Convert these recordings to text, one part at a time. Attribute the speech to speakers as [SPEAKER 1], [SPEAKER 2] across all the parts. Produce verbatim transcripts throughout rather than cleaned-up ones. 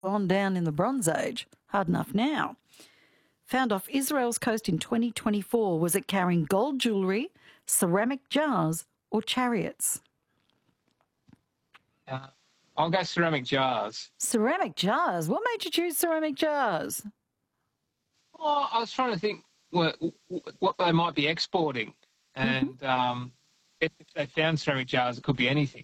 [SPEAKER 1] on down in the Bronze Age. Hard enough now. Found off Israel's coast in twenty twenty-four. Was it carrying gold jewellery, ceramic jars or chariots?
[SPEAKER 2] Uh, I'll go ceramic jars.
[SPEAKER 1] Ceramic jars? What made you choose ceramic jars?
[SPEAKER 2] Oh, I was trying to think what, what they might be exporting. And mm-hmm. um, if they found ceramic jars, it could be anything.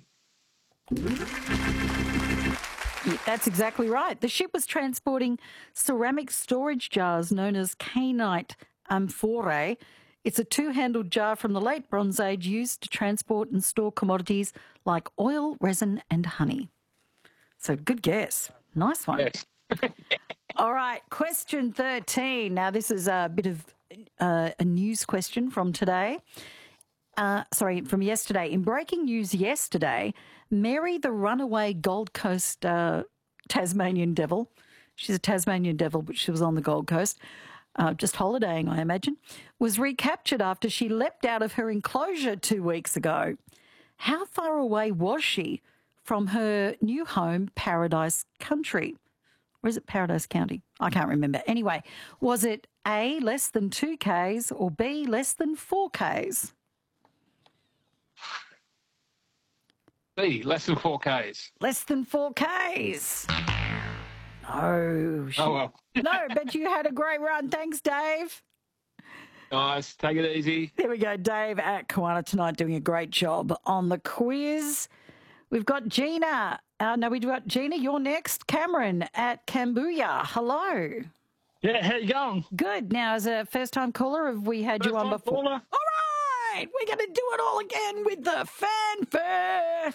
[SPEAKER 1] Yeah, that's exactly right. The ship was transporting ceramic storage jars known as kainite amphorae. It's a two-handled jar from the late Bronze Age used to transport and store commodities like oil, resin and honey. So good guess. Nice one.
[SPEAKER 2] Yes.
[SPEAKER 1] All right, question thirteen. Now, this is a bit of uh, a news question from today. Uh, sorry, from yesterday. In breaking news yesterday, Mary, the runaway Gold Coast uh, Tasmanian devil, she's a Tasmanian devil, but she was on the Gold Coast, uh, just holidaying, I imagine, was recaptured after she leapt out of her enclosure two weeks ago. How far away was she from her new home, Paradise Country? Or is it Paradise County? I can't remember. Anyway, was it A, less than two kays, or B, less than four kays?
[SPEAKER 2] B, less than four kays.
[SPEAKER 1] Less than four kays. No. She,
[SPEAKER 2] oh, well.
[SPEAKER 1] No, but you had a great run. Thanks, Dave.
[SPEAKER 2] Nice. Take it easy.
[SPEAKER 1] There we go. Dave at Kiwana tonight doing a great job on the quiz. We've got Gina. Uh, no, we've got Gina. You're next. Cameron at Cambodia. Hello.
[SPEAKER 3] Yeah, how you going?
[SPEAKER 1] Good. Now, as a first-time caller, have we had
[SPEAKER 3] first
[SPEAKER 1] you on before?
[SPEAKER 3] Caller.
[SPEAKER 1] All right. We're going to do it all again with the fanfare.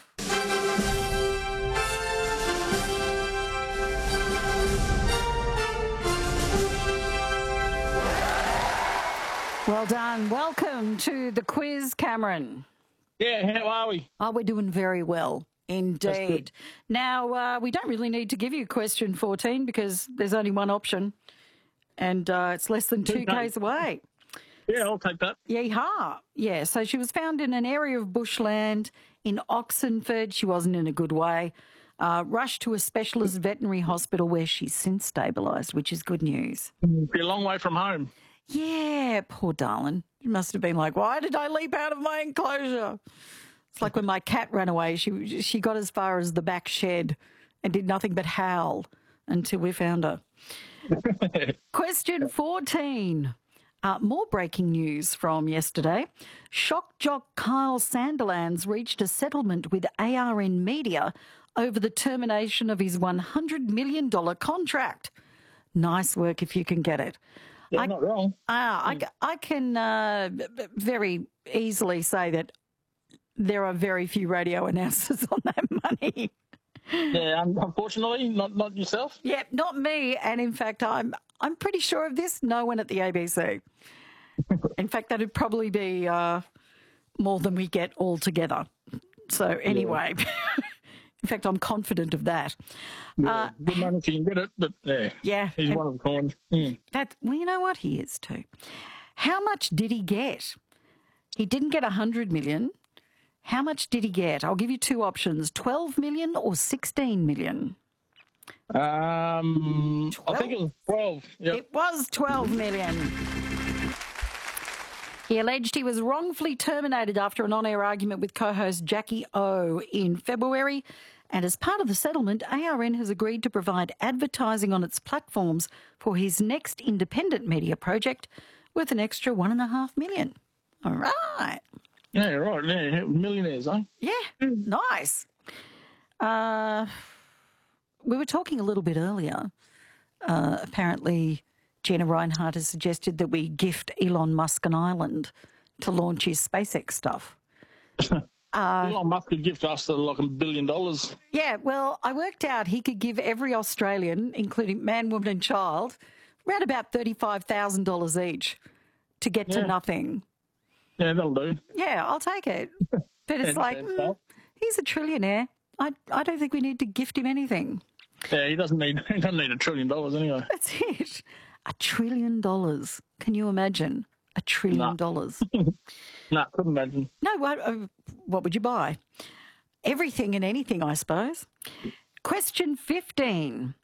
[SPEAKER 1] Well done. Welcome to the quiz, Cameron.
[SPEAKER 3] Yeah, how are we?
[SPEAKER 1] Oh, we're doing very well, indeed. Now, uh, we don't really need to give you question fourteen because there's only one option, and uh, it's less than two k's away.
[SPEAKER 3] Yeah, I'll take that.
[SPEAKER 1] Yeehaw. Yeah, so she was found in an area of bushland in Oxenford. She wasn't in a good way. Uh, rushed to a specialist veterinary hospital where she's since stabilised, which is good news.
[SPEAKER 3] Be a long way from home.
[SPEAKER 1] Yeah, poor darling. She must have been like, why did I leap out of my enclosure? It's like when my cat ran away. She she got as far as the back shed and did nothing but howl until we found her. Question fourteen. Uh, more breaking news from yesterday. Shock jock Kyle Sandilands reached a settlement with A R N Media over the termination of his one hundred million dollars contract. Nice work if you can get it.
[SPEAKER 3] Yeah,
[SPEAKER 1] I,
[SPEAKER 3] not wrong.
[SPEAKER 1] Uh, I, I can uh, very easily say that there are very few radio announcers on that money.
[SPEAKER 3] Yeah, unfortunately, not not yourself.
[SPEAKER 1] Yeah, not me. And in fact, I'm I'm pretty sure of this. No one at the A B C. In fact, that'd probably be uh, more than we get altogether. So anyway, yeah. In fact, I'm confident of that.
[SPEAKER 3] Yeah,
[SPEAKER 1] uh,
[SPEAKER 3] good money if you can get it, but yeah,
[SPEAKER 1] yeah,
[SPEAKER 3] he's one of a kind. Mm.
[SPEAKER 1] That well, you know what, he is too. How much did he get? He didn't get a hundred million. How much did he get? I'll give you two options: twelve million or sixteen million.
[SPEAKER 3] Um, twelve? I think it was twelve. Yep.
[SPEAKER 1] It was twelve million. He alleged he was wrongfully terminated after an on-air argument with co-host Jackie O in February. And as part of the settlement, A R N has agreed to provide advertising on its platforms for his next independent media project worth an extra one and a half million. All right.
[SPEAKER 3] Yeah, right. Yeah, millionaires, eh?
[SPEAKER 1] Yeah, nice. Uh, we were talking a little bit earlier. Uh, apparently, Gina Reinhardt has suggested that we gift Elon Musk an island to launch his SpaceX stuff.
[SPEAKER 3] Uh, Elon Musk could gift us like a billion dollars.
[SPEAKER 1] Yeah, well, I worked out he could give every Australian, including man, woman and child, around about thirty-five thousand dollars each to get
[SPEAKER 3] yeah.
[SPEAKER 1] to nothing.
[SPEAKER 3] Yeah, that'll do.
[SPEAKER 1] Yeah, I'll take it. But it's like, mm, he's a trillionaire. I, I don't think we need to gift him anything.
[SPEAKER 3] Yeah, he doesn't need he doesn't need a trillion dollars anyway.
[SPEAKER 1] That's it. A trillion dollars. Can you imagine? A trillion
[SPEAKER 3] nah.
[SPEAKER 1] dollars.
[SPEAKER 3] No, couldn't imagine.
[SPEAKER 1] No, what, uh, what would you buy? Everything and anything, I suppose. Question fifteen.